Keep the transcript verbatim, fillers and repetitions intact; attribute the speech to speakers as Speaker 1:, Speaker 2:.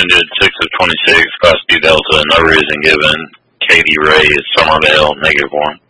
Speaker 1: suspended, six of twenty-six, Class B Delta, no reason given. Katie Ray is Somerville, negative one.